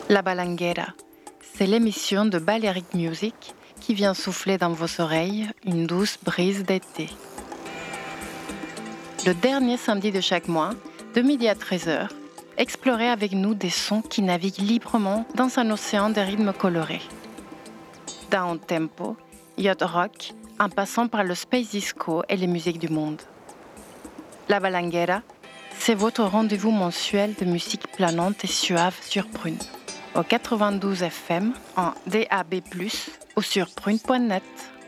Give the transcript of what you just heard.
La Balanguera, c'est l'émission de Balearic Music qui vient souffler dans vos oreilles une douce brise d'été. Le dernier samedi de chaque mois, de midi à 13h, explorez avec nous des sons qui naviguent librement dans un océan de rythmes colorés. Down tempo, yacht rock, en passant par le space disco et les musiques du monde. La Balanguera, c'est votre rendez-vous mensuel de musique planante et suave sur Prune, au 92 FM, en DAB+, ou sur prune.net.